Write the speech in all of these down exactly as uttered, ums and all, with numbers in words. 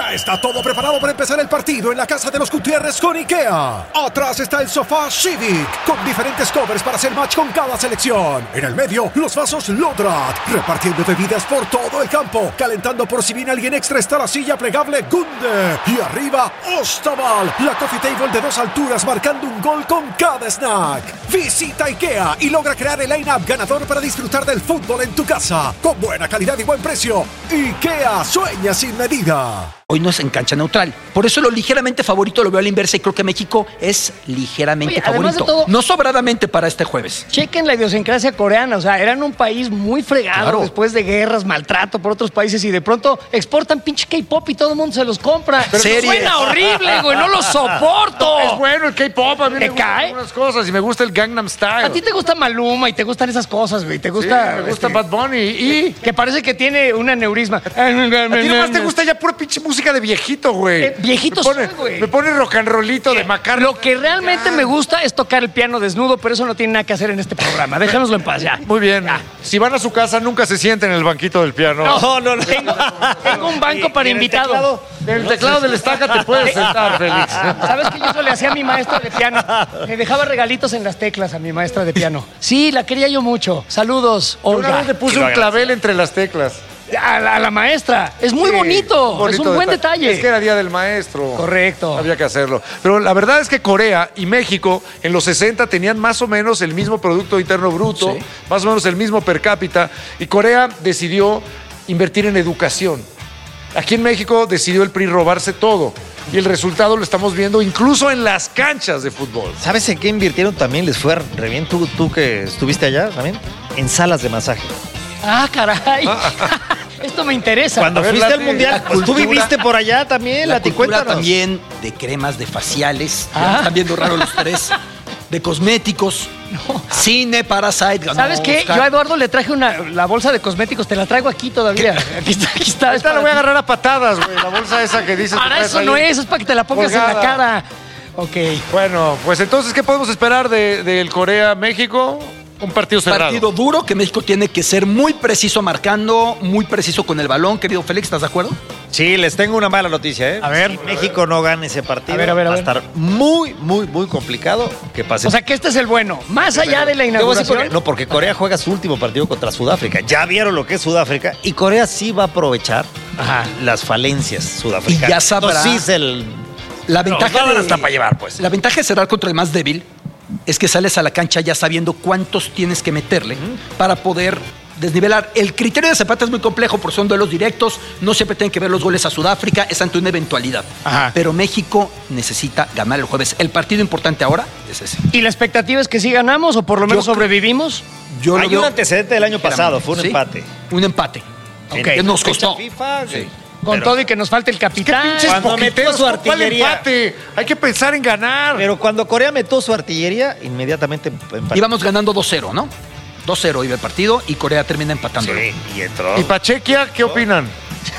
Ya está todo preparado para empezar el partido en la casa de los Gutiérrez con IKEA. Atrás está el sofá Civic, con diferentes covers para hacer match con cada selección. En el medio, los vasos Lodrat, repartiendo bebidas por todo el campo. Calentando por si viene alguien extra está la silla plegable Gunde. Y arriba, Ostaval, la coffee table de dos alturas marcando un gol con cada snack. Visita IKEA y logra crear el line-up ganador para disfrutar del fútbol en tu casa. Con buena calidad y buen precio. IKEA, sueña sin medida. Hoy no es en cancha neutral. Por eso lo ligeramente favorito lo veo a la inversa y creo que México es ligeramente Oye, favorito. todo, no sobradamente para este jueves. Chequen la idiosincrasia coreana. O sea, eran un país muy fregado Claro. después de guerras, maltrato por otros países y de pronto exportan pinche K-pop y todo el mundo se los compra. Pero Series. suena horrible, güey. No lo soporto. Es bueno el K-pop, a mí me ¿Te gustan cae? algunas cosas y me gusta el Gangnam Style. A ti te gusta Maluma y te gustan esas cosas, güey. Te Sí, gusta. me gusta este, Bad Bunny y... Que parece que tiene un aneurisma. A ti nomás te gusta ya pura pinche música de viejito, güey. Eh, viejito me pone, soy, güey. Me pone rock and rollito de Macarena. Lo que realmente me gusta es tocar el piano desnudo, pero eso no tiene nada que hacer en este programa. Déjanoslo en paz ya. Muy bien. Si van a su casa, nunca se sienten en el banquito del piano. No, no, no. Tengo, tengo un banco para invitados. Del teclado del estaca te puedes sentar, Félix. ¿Sabes que yo eso le hacía a mi maestra de piano? Le dejaba regalitos en las teclas a mi maestra de piano. Sí, la quería yo mucho. Saludos, Una Olga. vez le puse un clavel entre las teclas. A la, a la maestra. Es muy Sí, bonito. bonito Es un buen detalle. detalle. Es que era Día del Maestro. Correcto. Había que hacerlo. Pero la verdad es que Corea y México en los sesenta tenían más o menos el mismo Producto Interno Bruto, Sí. más o menos el mismo per cápita, y Corea decidió invertir en educación. Aquí en México decidió el P R I robarse todo. Y el resultado lo estamos viendo incluso en las canchas de fútbol. ¿Sabes en qué invirtieron también? Les fue re bien. ¿Tú, tú que estuviste allá también? En salas de masaje. Ah, caray. Esto me interesa. Cuando A ver, fuiste Lati, al mundial, la pues tú cultura- viviste por allá también, La Lati, cultura cuéntanos. también de cremas, de faciales. Ya Ah. me están viendo raro los tres. De cosméticos. Cine, Parasite. ganó ¿Sabes qué? Oscar. Yo a Eduardo le traje una, la bolsa de cosméticos. Te la traigo aquí todavía. Aquí está, aquí está. es Esta la para voy a ti. agarrar a patadas, güey. La bolsa esa que dices. que Para traes eso ahí. no es, es para que te la pongas en la Colgada. cara. Ok. Bueno, pues entonces, ¿qué podemos esperar de- del Corea-México? Un partido cerrado. Partido duro que México tiene que ser muy preciso marcando, muy preciso con el balón. Querido Félix, ¿estás de acuerdo? Sí, les tengo una mala noticia, ¿eh? A ver. Si México no gana ese partido, A ver, a ver, a va a ver. estar muy, muy, muy complicado que pase. O sea que este es el bueno. Más allá de la Te voy a decir por inauguración. qué. No, porque Corea juega su último partido contra Sudáfrica. Ya vieron lo que es Sudáfrica. Y Corea sí va a aprovechar Ajá. las falencias sudafricanas. Y ya sabrá- Entonces, sí es el... La ventaja, no, de, está para llevar, pues. la ventaja de cerrar contra el más débil es que sales a la cancha ya sabiendo cuántos tienes que meterle para poder desnivelar. El criterio de Zapata es muy complejo porque son duelos directos, no siempre tienen que ver los goles a Sudáfrica, es ante una eventualidad. Ajá. Pero México necesita ganar el jueves. El partido importante ahora es ese. ¿Y la expectativa es que sí ganamos o por lo menos Yo- sobrevivimos? Yo lo Hay veo un antecedente del año pasado, fue un Sí, empate. Un empate. Ok. Que nos Fecha costó. FIFA, Sí. Con Pero- todo y que nos falta el capitán. Pinches Cuando metió poquiteros, su ¿cuál artillería. empate? Hay que pensar en ganar. Pero cuando Corea metió su artillería, inmediatamente empató. Íbamos ganando dos cero, ¿no? dos cero iba el partido y Corea termina empatando. Sí, y entró. ¿Y Pachequia qué opinan?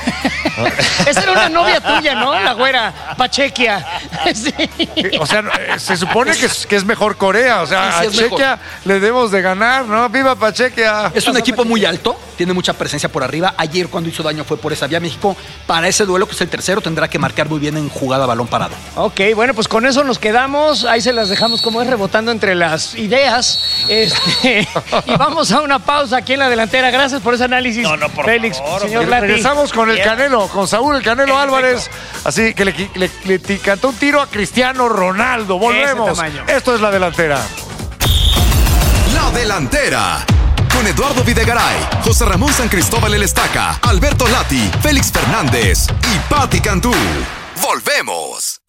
Esa era una novia tuya, ¿no? La güera, Pachequia. Sí. O sea, eh, se supone que es, que es mejor Corea. O sea, Sí, sí, a es mejor. Chequia le debemos de ganar, ¿no? ¡Viva Pachequia! Es un equipo muy alto, tiene mucha presencia por arriba. Ayer cuando hizo daño fue por esa vía. México, para ese duelo que es el tercero, tendrá que marcar muy bien en jugada balón parado. Ok, bueno, pues con eso nos quedamos. Ahí se las dejamos como es, rebotando entre las ideas. Este, y vamos a una pausa aquí en la delantera. Gracias por ese análisis, No, no, por Félix, favor, señor Y Lati. regresamos con el Bien. Canelo, con Saúl el Canelo Álvarez. Así que le, le- le ti- cantó un tiro a Cristiano Ronaldo. Volvemos. Ese tamaño. Esto es La Delantera. La delantera. Con Eduardo Videgaray, José Ramón San Cristóbal El Estaca, Alberto Lati, Félix Fernández y Patti Cantú. Volvemos.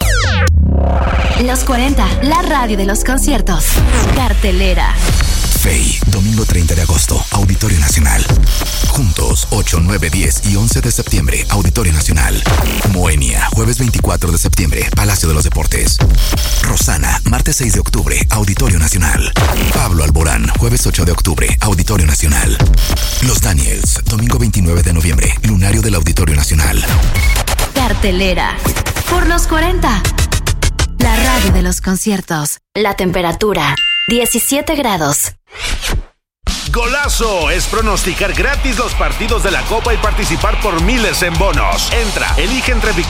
Los cuarenta, la radio de los conciertos. Cartelera. F E I, domingo treinta de agosto, Auditorio Nacional. Juntos, ocho, nueve, diez y once de septiembre, Auditorio Nacional. Moenia, jueves veinticuatro de septiembre, Palacio de los Deportes. Rosana, martes seis de octubre, Auditorio Nacional. Pablo Alborán, jueves ocho de octubre, Auditorio Nacional. Los Daniels, domingo veintinueve de noviembre, Lunario del Auditorio Nacional. Cartelera. Por los cuarenta. La radio de los conciertos. La temperatura, diecisiete grados. Golazo es pronosticar gratis los partidos de la Copa y participar por miles en bonos. Entra, elige entre